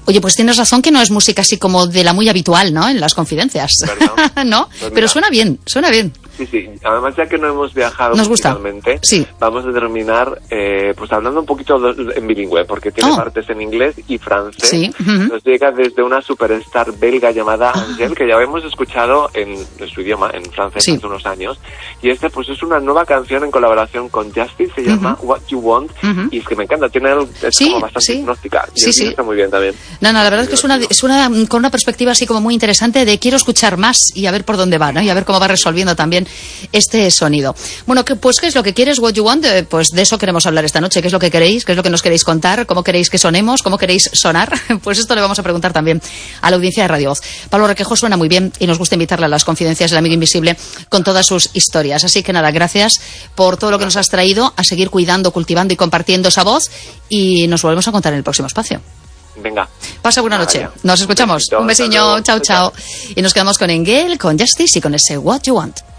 Oye, pues tienes razón que no es música así como de la muy habitual, ¿no? En las confidencias. ¿No? Pues pero suena bien, suena bien. Sí, sí. Además, ya que no hemos viajado Nos gusta. musicalmente, sí. Vamos a terminar pues hablando un poquito en bilingüe, porque tiene partes en inglés y francés. Sí. Nos llega desde una superstar belga llamada Angèle, que ya habíamos escuchado en su idioma, en francés, hace unos años. Y pues es una nueva canción en colaboración con Justice, se llama What You Want, y es que me encanta, es como bastante hipnótica. Y el está muy bien también. No, la verdad es que es una con una perspectiva así como muy interesante de quiero escuchar más y a ver por dónde va, ¿no? Y a ver cómo va resolviendo también este sonido. Bueno, pues ¿qué es lo que quieres? What You Want, pues de eso queremos hablar esta noche. ¿Qué es lo que queréis? ¿Qué es lo que nos queréis contar? ¿Cómo queréis que sonemos? ¿Cómo queréis sonar? Pues esto le vamos a preguntar también a la audiencia de Radio Voz. Pablo Requejo suena muy bien y nos gusta invitarle a las confidencias del amigo invisible con todas sus historias. Así que nada, gracias por todo lo que nos has traído, a seguir cuidando, cultivando y compartiendo esa voz, y nos volvemos a contar en el próximo espacio. Venga. Pasa buena noche. Nos escuchamos. Un besiño. Chao, chao. Y nos quedamos con Engel, con Justice y con ese What You Want.